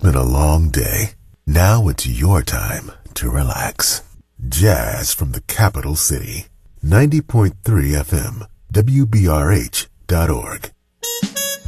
been a long day. Now it's your time to relax. Jazz from the capital city. 90.3 FM, WBRH.org.